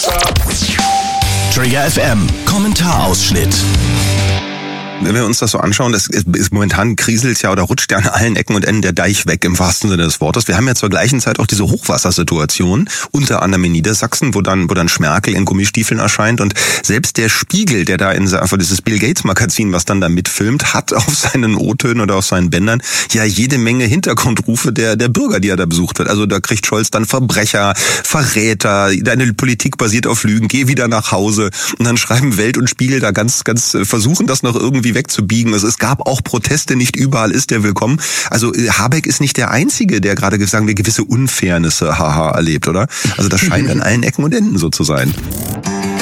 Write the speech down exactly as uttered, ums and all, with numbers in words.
Trigger F M, Kommentarausschnitt. Wenn wir uns das so anschauen, das ist, ist momentan kriselt ja oder rutscht ja an allen Ecken und Enden der Deich weg, im wahrsten Sinne des Wortes. Wir haben ja zur gleichen Zeit auch diese Hochwassersituation, unter anderem in Niedersachsen, wo dann, wo dann Schmerkel in Gummistiefeln erscheint. Und selbst der Spiegel, der da in einfach dieses Bill Gates Magazin, was dann da mitfilmt, hat auf seinen O-Tönen oder auf seinen Bändern ja jede Menge Hintergrundrufe der, der Bürger, die er da besucht wird. Also da kriegt Scholz dann Verbrecher, Verräter, deine Politik basiert auf Lügen, geh wieder nach Hause. Und dann schreiben Welt und Spiegel da ganz, ganz, versuchen das noch irgendwie wegzubiegen. Also es gab auch Proteste, nicht überall ist der willkommen. Also Habeck ist nicht der Einzige, der gerade, sagen wir, gewisse Unfairnisse haha erlebt, oder? Also das scheint an allen Ecken und Enden so zu sein.